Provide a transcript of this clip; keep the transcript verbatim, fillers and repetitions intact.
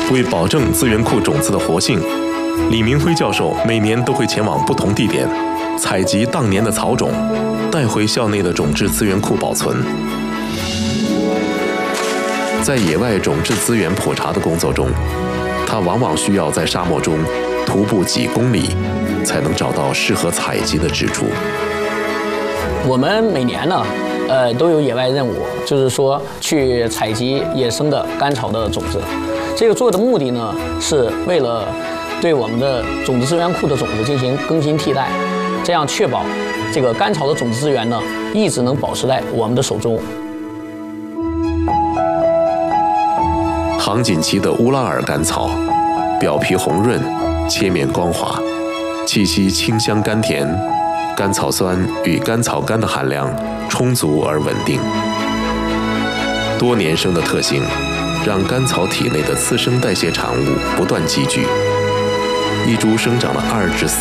为保证资源库种子的活性，李明辉教授每年都会前往不同地点，采集当年的草种，带回校内的种质资源库保存。在野外种质资源普查的工作中，他往往需要在沙漠中徒步几公里，才能找到适合采集的植株。 我们每年呢，呃，都有野外任务，就是说去采集野生的甘草的种子。这个做的目的呢，是为了对我们的种子资源库的种子进行更新替代，这样确保这个甘草的种子资源呢，一直能保持在我们的手中。 杭锦旗的乌拉尔甘草，表皮红润，切面光滑，气息清香甘甜，甘草酸与甘草苷的含量充足而稳定。多年生的特性，让甘草体内的次生代谢产物不断积聚，一株生长了二至四